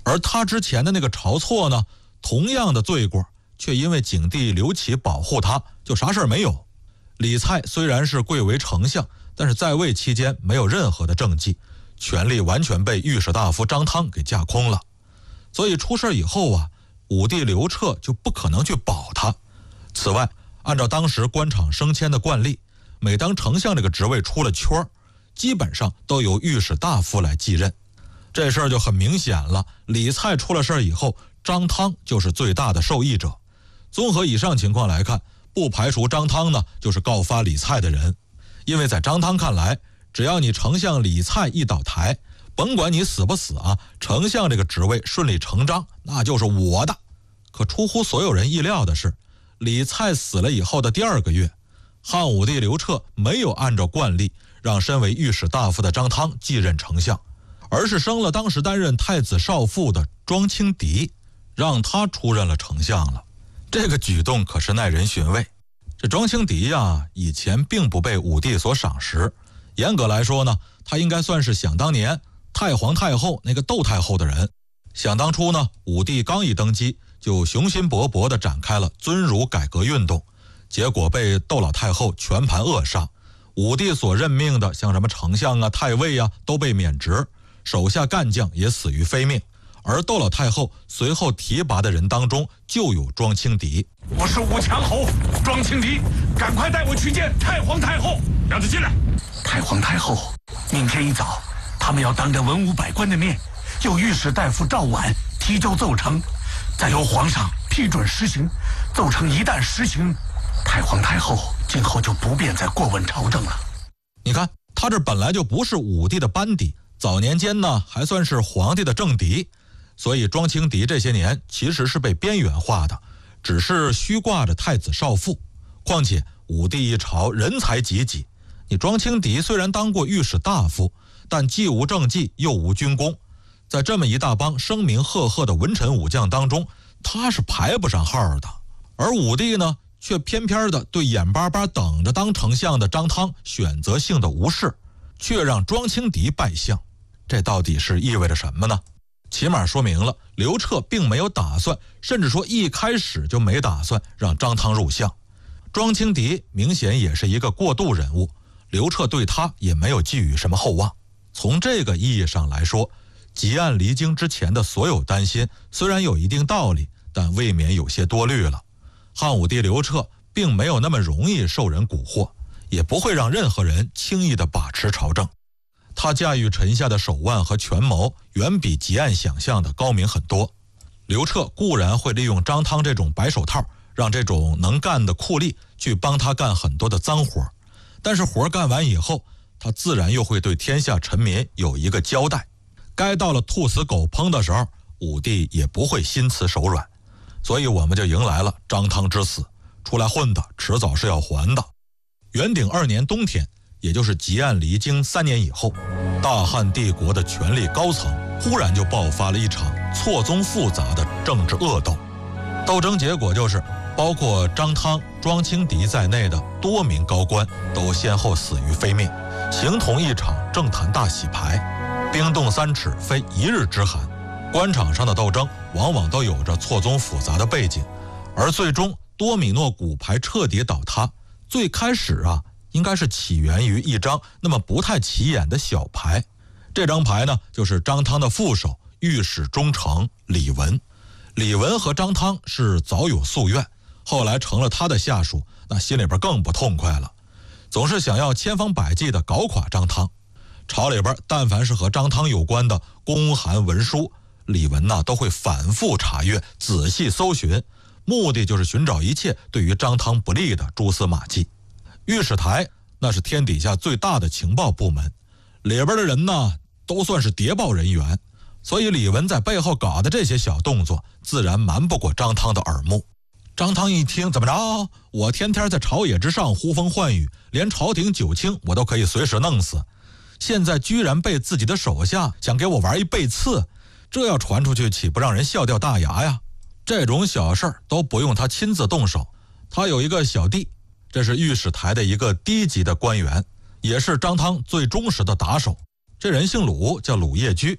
而他之前的那个晁错呢，同样的罪过，却因为景帝刘启保护他，就啥事儿没有。李蔡虽然是贵为丞相，但是在位期间没有任何的政绩，权力完全被御史大夫张汤给架空了。所以出事以后啊，武帝刘彻就不可能去保他。此外，按照当时官场升迁的惯例，每当丞相这个职位出了圈，基本上都由御史大夫来继任。这事儿就很明显了，李蔡出了事以后，张汤就是最大的受益者。综合以上情况来看，不排除张汤呢就是告发李蔡的人。因为在张汤看来，只要你丞相李蔡一倒台，甭管你死不死啊，丞相这个职位顺理成章，那就是我的。可出乎所有人意料的是，李蔡死了以后的第2个月，汉武帝刘彻没有按照惯例让身为御史大夫的张汤继任丞相，而是升了当时担任太子少傅的庄清迪，让他出任了丞相了。这个举动可是耐人寻味。这庄清迪呀，以前并不被武帝所赏识，严格来说呢，他应该算是想当年太皇太后那个窦太后的人。想当初呢，武帝刚一登基，就雄心勃勃地展开了尊儒改革运动，结果被窦老太后全盘扼杀。武帝所任命的像什么丞相啊、太尉啊都被免职，手下干将也死于非命。而窦老太后随后提拔的人当中就有庄清迪。 我是武强侯庄清迪，赶快带我去见太皇太后。让他进来。太皇太后，明天一早，他们要当着文武百官的面，由御史大夫赵绾提交奏呈，再由皇上批准实行。奏呈一旦实行，太皇太后今后就不便再过问朝政了。 你看，他这本来就不是武帝的班底，早年间呢还算是皇帝的政敌，所以庄清迪这些年其实是被边缘化的，只是虚挂着太子少傅。况且武帝一朝人才济济，你庄清迪虽然当过御史大夫，但既无政绩又无军功，在这么一大帮声名赫赫的文臣武将当中，他是排不上号的。而武帝呢，却偏偏的对眼巴巴等着当丞相的张汤选择性的无视，却让庄清迪拜相。这到底是意味着什么呢？起码说明了刘彻并没有打算，甚至说一开始就没打算让张汤入相。庄清迪明显也是一个过渡人物，刘彻对他也没有寄予什么厚望。从这个意义上来说，汲黯离京之前的所有担心虽然有一定道理，但未免有些多虑了。汉武帝刘彻并没有那么容易受人蛊惑，也不会让任何人轻易地把持朝政。他驾驭臣下的手腕和权谋远比汲黯想象的高明很多。刘彻固然会利用张汤这种白手套，让这种能干的酷吏去帮他干很多的脏活，但是活干完以后，他自然又会对天下臣民有一个交代。该到了兔死狗烹的时候，武帝也不会心慈手软。所以我们就迎来了张汤之死，出来混的迟早是要还的。元鼎2年冬天，也就是汲黯离京3年以后，大汉帝国的权力高层忽然就爆发了一场错综复杂的政治恶斗。斗争结果就是，包括张汤、庄清迪在内的多名高官都先后死于非命，形同一场政坛大洗牌。冰冻3尺非一日之寒，官场上的斗争往往都有着错综复杂的背景，而最终多米诺骨牌彻底倒塌，最开始应该是起源于一张那么不太起眼的小牌。这张牌呢，就是张汤的副手御史中丞李文。李文和张汤是早有夙愿，后来成了他的下属，那心里边更不痛快了，总是想要千方百计地搞垮张汤。朝里边但凡是和张汤有关的公函文书，李文都会反复查阅，仔细搜寻，目的就是寻找一切对于张汤不利的蛛丝马迹。御史台那是天底下最大的情报部门，里边的人都算是谍报人员，所以李文在背后搞的这些小动作自然瞒不过张汤的耳目。张汤一听，怎么着，我天天在朝野之上呼风唤雨，连朝廷九卿我都可以随时弄死，现在居然被自己的手下想给我玩一背刺，这要传出去岂不让人笑掉大牙呀？这种小事儿都不用他亲自动手，他有一个小弟，这是御史台的一个低级的官员，也是张汤最忠实的打手。这人姓鲁，叫鲁业居，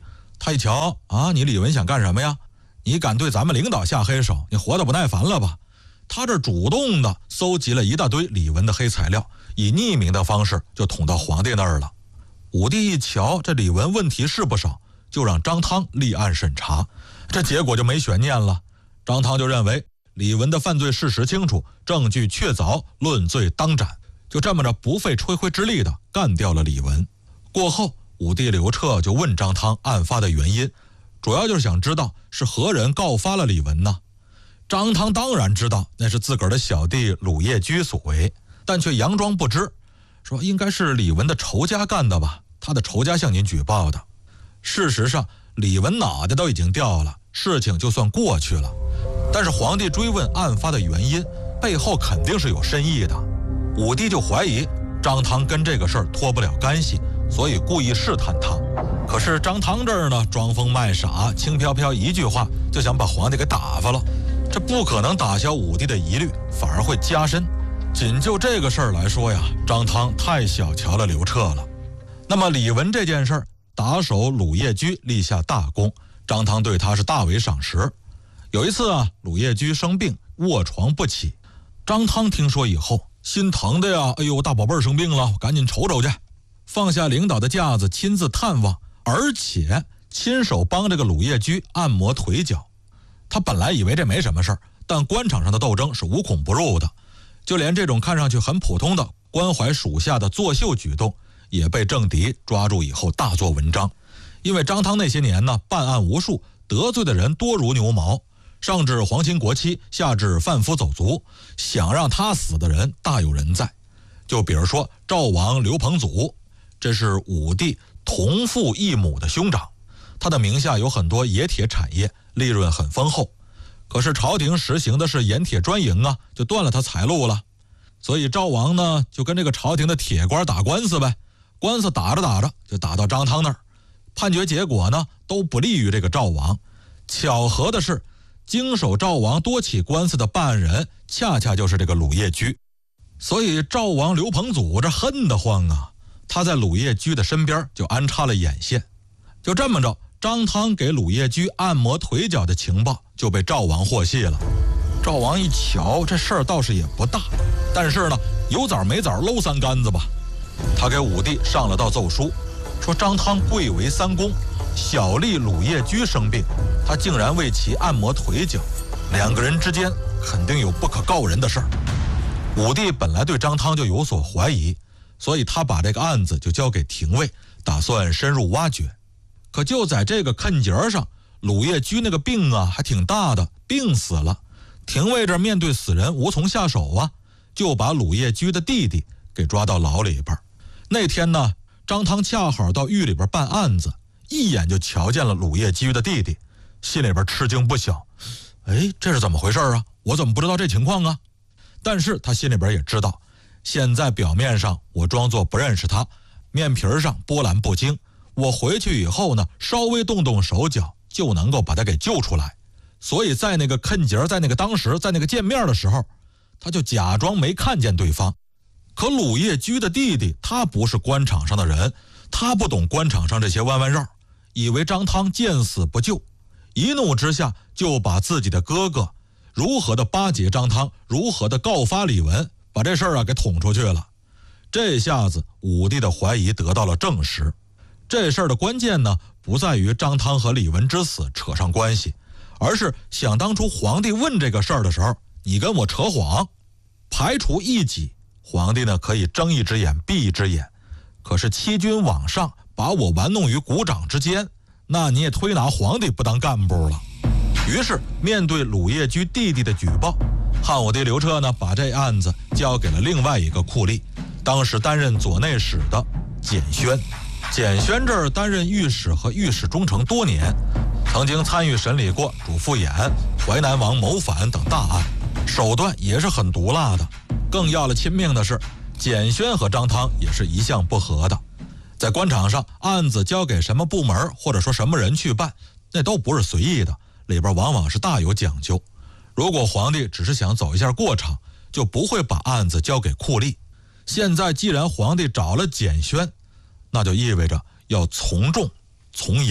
他一瞧啊，你李文想干什么呀？你敢对咱们领导下黑手，你活得不耐烦了吧？他这主动的搜集了一大堆李文的黑材料，以匿名的方式就捅到皇帝那儿了。武帝一瞧这李文问题是不少，就让张汤立案审查，这结果就没悬念了。张汤就认为李文的犯罪事实清楚，证据确凿，论罪当斩，就这么着不费吹灰之力的干掉了李文。过后武帝刘彻就问张汤案发的原因，主要就是想知道是何人告发了李文呢？张汤当然知道那是自个儿的小弟鲁业居所为，但却佯装不知，说应该是李文的仇家干的吧，他的仇家向您举报的。事实上李文脑袋都已经掉了，事情就算过去了。但是皇帝追问案发的原因，背后肯定是有深意的。武帝就怀疑张汤跟这个事儿脱不了干系，所以故意试探他。可是张汤这儿呢，装疯卖傻，轻飘飘一句话就想把皇帝给打发了，这不可能打消武帝的疑虑，反而会加深。仅就这个事儿来说呀，张汤太小瞧了刘彻了。那么李文这件事儿，打手鲁业居立下大功，张汤对他是大为赏识。有一次啊，鲁业居生病卧床不起，张汤听说以后心疼的呀，哎呦，大宝贝儿生病了，赶紧瞅瞅去。放下领导的架子，亲自探望，而且亲手帮这个鲁业居按摩腿脚。他本来以为这没什么事儿，但官场上的斗争是无孔不入的，就连这种看上去很普通的关怀属下的作秀举动，也被政敌抓住以后大做文章。因为张汤那些年呢，办案无数，得罪的人多如牛毛，上至皇亲国戚，下至贩夫走卒，想让他死的人大有人在。就比如说赵王刘彭祖，这是武帝同父异母的兄长，他的名下有很多冶铁产业，利润很丰厚。可是朝廷实行的是盐铁专营啊，就断了他财路了。所以赵王呢，就跟这个朝廷的铁官打官司呗。官司打着打着就打到张汤那儿，判决结果呢都不利于这个赵王。巧合的是，经手赵王多起官司的办案人恰恰就是这个鲁业居。所以赵王刘彭祖这恨得慌啊，他在鲁业居的身边就安插了眼线。就这么着，张汤给鲁业居按摩腿脚的情报就被赵王获悉了。赵王一瞧，这事儿倒是也不大，但是呢，有枣没枣搂三竿子吧。他给武帝上了道奏书，说张汤贵为三公，小吏鲁业居生病，他竟然为其按摩腿脚，两个人之间肯定有不可告人的事儿。武帝本来对张汤就有所怀疑，所以他把这个案子就交给廷尉，打算深入挖掘。可就在这个坎节上，鲁业居那个病啊还挺大的，病死了。廷尉这面对死人无从下手啊，就把鲁业居的弟弟给抓到牢里边。那天呢，张汤恰好到狱里边办案子，一眼就瞧见了鲁业居的弟弟，心里边吃惊不小。哎，这是怎么回事啊？我怎么不知道这情况啊？但是他心里边也知道，现在表面上我装作不认识他，面皮上波澜不惊，我回去以后呢，稍微动动手脚就能够把他给救出来。所以在那个坎节，在那个当时，在那个见面的时候，他就假装没看见对方。可鲁业居的弟弟他不是官场上的人，他不懂官场上这些弯弯绕，以为张汤见死不救，一怒之下就把自己的哥哥如何的巴结张汤，如何的告发李文，把这事儿给捅出去了。这下子武帝的怀疑得到了证实。这事儿的关键呢，不在于张汤和李文之死扯上关系，而是想当初皇帝问这个事儿的时候，你跟我扯谎。排除异己，皇帝呢可以睁一只眼闭一只眼，可是欺君罔上，把我玩弄于股掌之间，那你也推拿皇帝不当干部了。于是面对鲁业居弟弟的举报，汉武帝刘彻呢把这案子交给了另外一个酷吏，当时担任左内史的简宣。简宣这儿担任御史和御史中丞多年，曾经参与审理过主父偃、淮南王谋反等大案，手段也是很毒辣的。更要了亲命的是，简宣和张汤也是一向不和的。在官场上，案子交给什么部门或者说什么人去办，那都不是随意的，里边往往是大有讲究。如果皇帝只是想走一下过场，就不会把案子交给酷吏。现在既然皇帝找了简宣，那就意味着要从重从严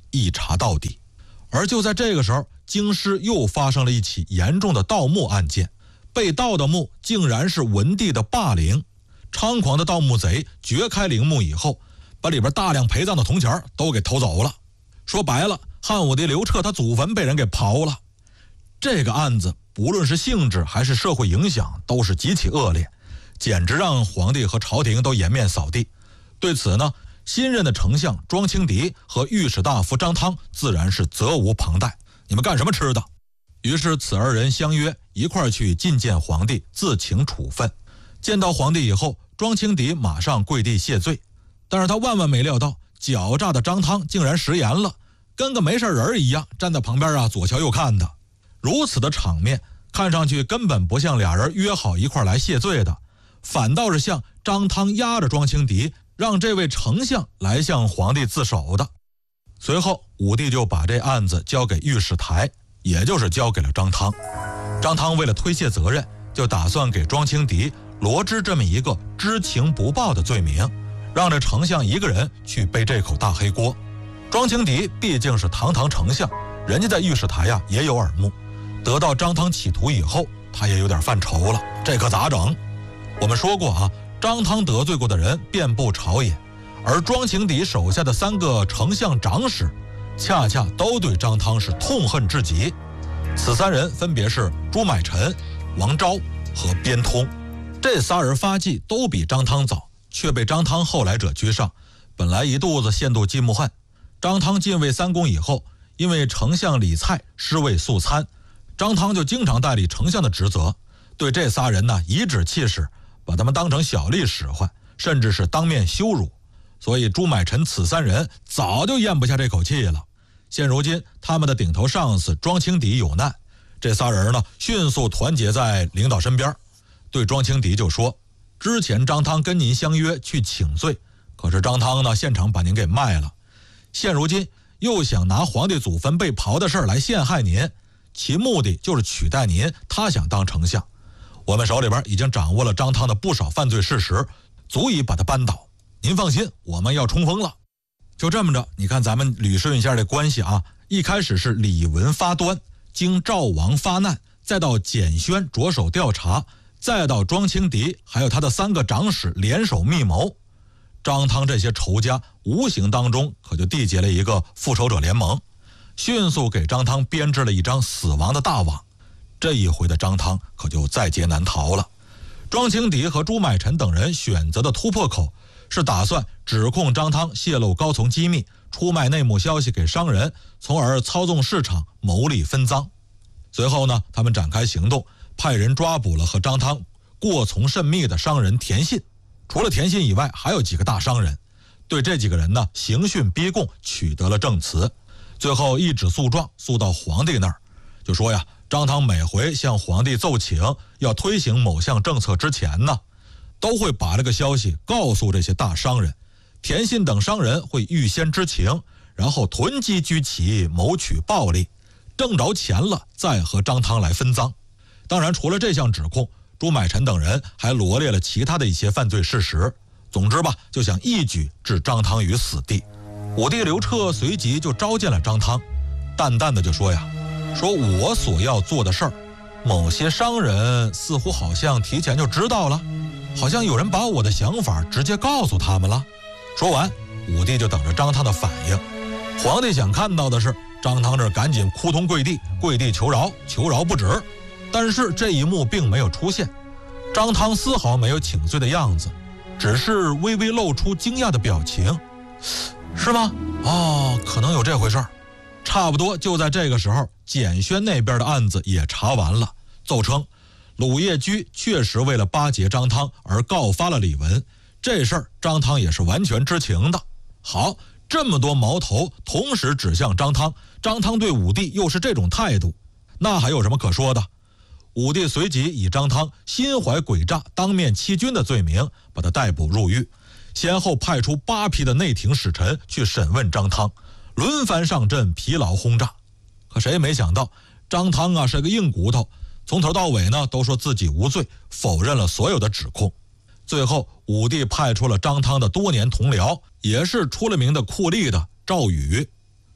一查到底。而就在这个时候，京师又发生了一起严重的盗墓案件，被盗的墓竟然是文帝的霸陵。猖狂的盗墓贼掘开陵墓以后，把里边大量陪葬的铜钱都给偷走了。说白了，汉武帝刘彻他祖坟被人给刨了。这个案子不论是性质还是社会影响都是极其恶劣，简直让皇帝和朝廷都颜面扫地。对此呢，新任的丞相庄清迪和御史大夫张汤自然是责无旁贷。你们干什么吃的？于是此二人相约一块儿去觐见皇帝，自请处分。见到皇帝以后，庄清迪马上跪地谢罪，但是他万万没料到，狡诈的张汤竟然食言了，跟个没事人一样站在旁边左瞧右看的。如此的场面看上去根本不像俩人约好一块来谢罪的，反倒是像张汤压着庄清迪，让这位丞相来向皇帝自首的。随后武帝就把这案子交给御史台，也就是交给了张汤。张汤为了推卸责任，就打算给庄清迪罗织这么一个知情不报的罪名，让这丞相一个人去背这口大黑锅。庄清迪毕竟是堂堂丞相，人家在御史台也有耳目，得到张汤企图以后，他也有点犯愁了，这可咋整？我们说过张汤得罪过的人遍布朝野，而庄清迪手下的3个丞相长史恰恰都对张汤是痛恨至极。此3人分别是朱买臣、王昭和边通。这仨人发迹都比张汤早，却被张汤后来者居上，本来一肚子羡妒嫉慕恨。张汤进位3公以后，因为丞相李蔡失位素参，张汤就经常代理丞相的职责，对这仨人颐指气使，把他们当成小吏使唤，甚至是当面羞辱。所以朱买臣此3人早就咽不下这口气了。现如今他们的顶头上司庄清迪有难，这仨人迅速团结在领导身边，对庄清迪就说，之前张汤跟您相约去请罪，可是张汤现场把您给卖了，现如今又想拿皇帝祖坟被刨的事来陷害您，其目的就是取代您，他想当丞相。我们手里边已经掌握了张汤的不少犯罪事实，足以把他扳倒。您放心，我们要冲锋了。就这么着，你看咱们捋顺一下这关系一开始是李文发端，经赵王发难，再到简宣着手调查，再到庄清迪还有他的3个长史联手密谋。张汤这些仇家无形当中可就缔结了一个复仇者联盟，迅速给张汤编织了一张死亡的大网。这一回的张汤可就在劫难逃了。庄清迪和朱买臣等人选择的突破口是打算指控张汤泄露高层机密，出卖内幕消息给商人，从而操纵市场牟利分赃。随后他们展开行动，派人抓捕了和张汤过从甚密的商人田信。除了田信以外，还有几个大商人，对这几个人刑讯逼供，取得了证词。最后一纸诉状诉到皇帝那儿，就说张汤每回向皇帝奏请要推行某项政策之前都会把这个消息告诉这些大商人，田信等商人会预先知情，然后囤积居奇，谋取暴利，挣着钱了再和张汤来分赃。当然除了这项指控，朱买臣等人还罗列了其他的一些犯罪事实。总之吧，就想一举置张汤于死地。武帝刘彻随即就召见了张汤，淡淡的就说说我所要做的事儿，某些商人似乎好像提前就知道了，好像有人把我的想法直接告诉他们了。说完，武帝就等着张汤的反应。皇帝想看到的是张汤这赶紧扑通跪地求饶，求饶不止。但是这一幕并没有出现，张汤丝毫没有请罪的样子，只是微微露出惊讶的表情。是吗？可能有这回事儿。差不多就在这个时候，简宣那边的案子也查完了，奏称鲁业居确实为了巴结张汤而告发了李文，这事儿张汤也是完全知情的。好，这么多矛头同时指向张汤，张汤对武帝又是这种态度，那还有什么可说的？武帝随即以张汤心怀诡诈，当面欺君的罪名把他逮捕入狱，先后派出8批的内廷使臣去审问张汤，轮番上阵，疲劳轰炸。可谁没想到张汤是个硬骨头，从头到尾都说自己无罪，否认了所有的指控。最后武帝派出了张汤的多年同僚，也是出了名的酷吏的赵宇。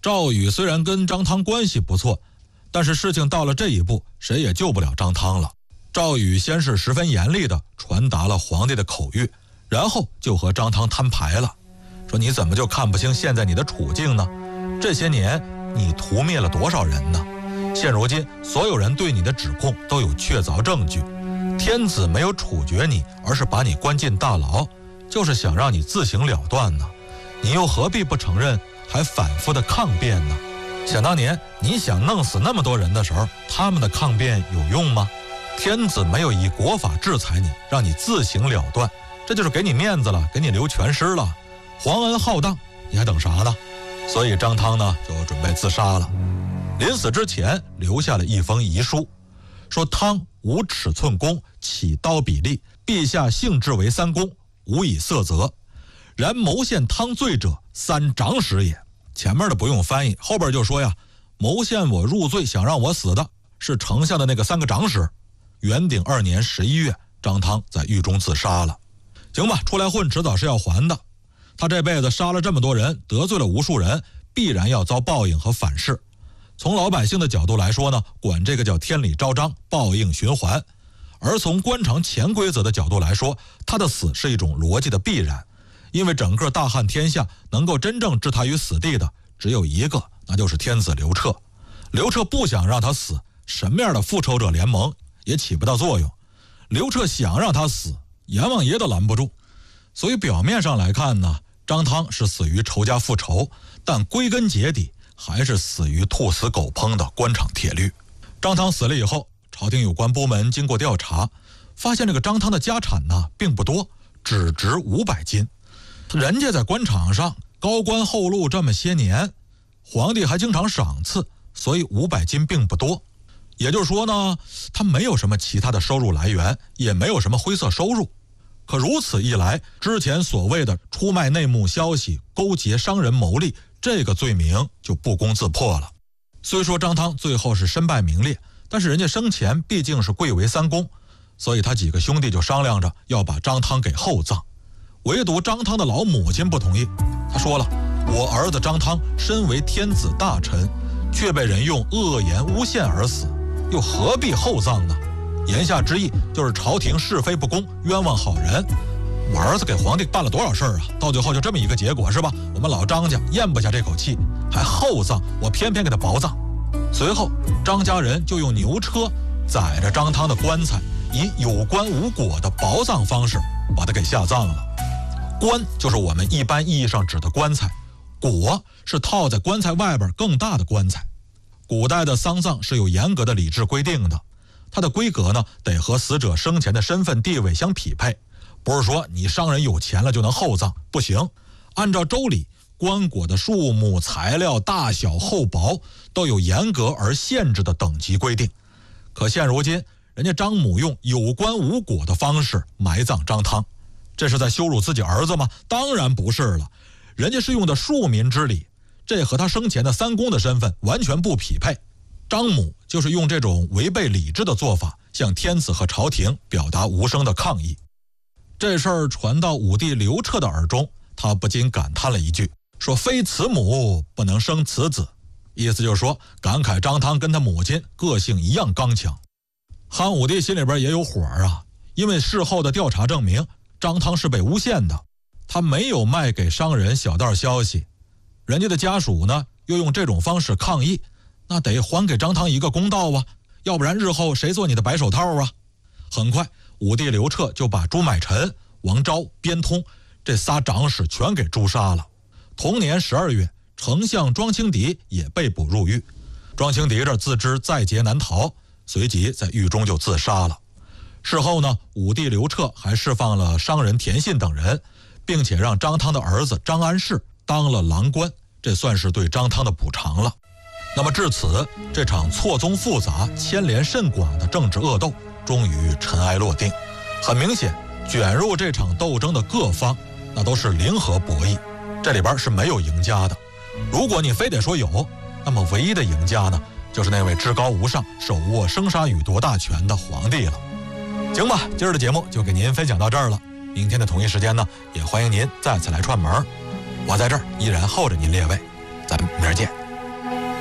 赵宇虽然跟张汤关系不错，但是事情到了这一步，谁也救不了张汤了。赵宇先是十分严厉地传达了皇帝的口谕，然后就和张汤摊牌了，说你怎么就看不清现在你的处境呢？这些年你屠灭了多少人呢？现如今所有人对你的指控都有确凿证据，天子没有处决你，而是把你关进大牢，就是想让你自行了断呢。你又何必不承认，还反复的抗辩呢？想当年你想弄死那么多人的时候，他们的抗辩有用吗？天子没有以国法制裁你，让你自行了断，这就是给你面子了，给你留全尸了。皇恩浩荡，你还等啥呢？所以张汤呢就准备自杀了。临死之前留下了一封遗书，说汤无尺寸弓，起刀比例，陛下幸至为三公，无以色责。然谋陷汤罪者，三长史也。前面的不用翻译，后边就说呀，谋陷我入罪，想让我死的是丞相的那个3个长史。元鼎2年11月，张汤在狱中自杀了。行吧，出来混迟早是要还的。他这辈子杀了这么多人，得罪了无数人，必然要遭报应和反噬。从老百姓的角度来说呢，管这个叫天理昭彰，报应循环。而从官场潜规则的角度来说，他的死是一种逻辑的必然。因为整个大汉天下能够真正置他于死地的只有一个，那就是天子刘彻。刘彻不想让他死，什么样的复仇者联盟也起不到作用。刘彻想让他死，阎王爷都拦不住。所以表面上来看呢，张汤是死于仇家复仇，但归根结底还是死于兔死狗烹的官场铁律。张汤死了以后，朝廷有关部门经过调查，发现这个张汤的家产呢并不多，只值500斤。人家在官场上高官厚禄这么些年，皇帝还经常赏赐，所以500斤并不多。也就是说呢，他没有什么其他的收入来源，也没有什么灰色收入。可如此一来，之前所谓的出卖内幕消息、勾结商人牟利，这个罪名就不攻自破了。虽说张汤最后是身败名裂，但是人家生前毕竟是贵为三公，所以他几个兄弟就商量着要把张汤给厚葬。唯独张汤的老母亲不同意，他说了，我儿子张汤身为天子大臣，却被人用恶言诬陷而死，又何必厚葬呢？言下之意就是朝廷是非不公，冤枉好人。我儿子给皇帝办了多少事儿啊，到最后就这么一个结果是吧？我们老张家咽不下这口气，还厚葬，我偏偏给他薄葬。随后张家人就用牛车载着张汤的棺材，以有棺无椁的薄葬方式把他给下葬了。棺就是我们一般意义上指的棺材，椁是套在棺材外边更大的棺材。古代的丧葬是有严格的礼制规定的，它的规格呢得和死者生前的身份地位相匹配，不是说你商人有钱了就能厚葬，不行。按照周礼，棺椁的数目、材料、大小、厚薄都有严格而限制的等级规定。可现如今，人家张母用有棺无椁的方式埋葬张汤，这是在羞辱自己儿子吗？当然不是了，人家是用的庶民之礼，这和他生前的三公的身份完全不匹配。张母就是用这种违背礼制的做法，向天子和朝廷表达无声的抗议。这事儿传到武帝刘彻的耳中，他不禁感叹了一句，说非慈母不能生慈子，意思就是说感慨张汤跟他母亲个性一样刚强。汉武帝心里边也有火啊，因为事后的调查证明张汤是被诬陷的，他没有卖给商人小道消息，人家的家属呢又用这种方式抗议，那得还给张汤一个公道啊，要不然日后谁做你的白手套啊？很快武帝刘彻就把朱买臣、王昭、边通这仨长史全给诛杀了。同年12月，丞相庄清迪也被捕入狱。庄清迪这自知在劫难逃，随即在狱中就自杀了。事后呢，武帝刘彻还释放了商人田信等人，并且让张汤的儿子张安世当了郎官，这算是对张汤的补偿了。那么至此，这场错综复杂、牵连甚广的政治恶斗终于尘埃落定。很明显，卷入这场斗争的各方那都是零和博弈，这里边是没有赢家的。如果你非得说有，那么唯一的赢家呢，就是那位至高无上、手握生杀予夺大权的皇帝了。行吧，今儿的节目就给您分享到这儿了。明天的同一时间呢，也欢迎您再次来串门，我在这儿依然候着您列位。咱们明儿见。